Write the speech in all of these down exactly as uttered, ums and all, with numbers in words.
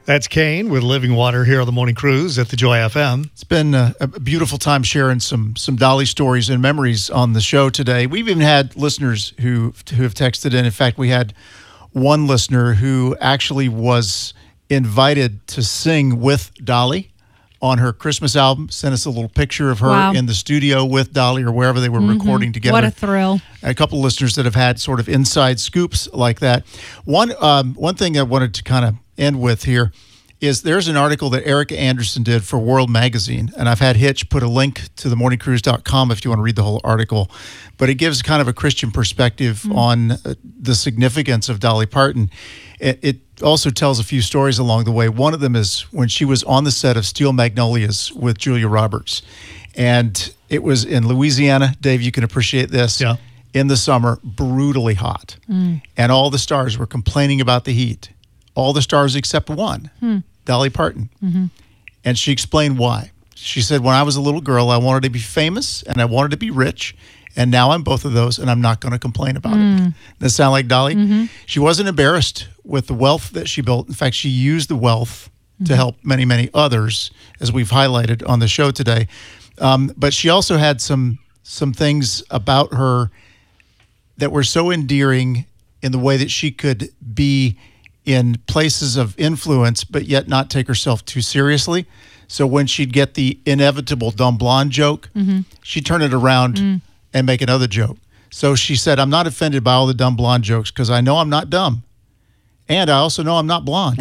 That's Kane with Living Water here on the Morning Cruise at the Joy F M. It's been a, a beautiful time sharing some some Dolly stories and memories on the show today. We've even had listeners who who have texted in. In fact, we had one listener who actually was invited to sing with Dolly on her Christmas album. Sent us a little picture of her Wow. in the studio with Dolly or wherever they were Mm-hmm. recording together. What a thrill. A couple of listeners that have had sort of inside scoops like that. One um, one thing I wanted to kind of end with here is there's an article that Erica Anderson did for World Magazine, and I've had Hitch put a link to the morning cruise dot com if you want to read the whole article, but it gives kind of a Christian perspective mm. on uh, the significance of Dolly Parton. It, it also tells a few stories along the way. One of them is when she was on the set of Steel Magnolias with Julia Roberts, and it was in Louisiana. Dave, you can appreciate this. Yeah. In the summer, brutally hot, mm. and all the stars were complaining about the heat. All the stars except one, hmm. Dolly Parton. Mm-hmm. And she explained why. She said, when I was a little girl, I wanted to be famous and I wanted to be rich. And now I'm both of those, and I'm not going to complain about mm. it. Does that sound like Dolly? Mm-hmm. She wasn't embarrassed with the wealth that she built. In fact, she used the wealth mm-hmm. to help many, many others, as we've highlighted on the show today. Um, but she also had some some things about her that were so endearing in the way that she could be in places of influence, but yet not take herself too seriously. So when she'd get the inevitable dumb blonde joke, mm-hmm. she'd turn it around mm. and make another joke. So she said, I'm not offended by all the dumb blonde jokes because I know I'm not dumb. And I also know I'm not blonde.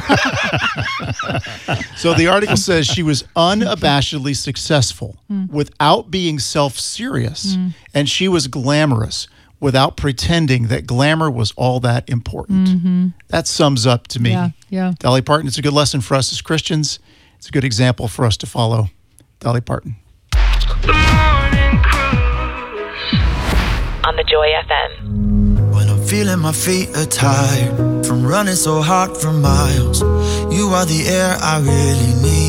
So the article says she was unabashedly successful mm. without being self-serious. Mm. And she was glamorous without pretending that glamour was all that important. Mm-hmm. That sums up to me. Yeah, yeah. Dolly Parton, it's a good lesson for us as Christians. It's a good example for us to follow. Dolly Parton. The Morning Cruise on the Joy F M. When I'm feeling my feet are tired from running so hard for miles, you are the air I really need.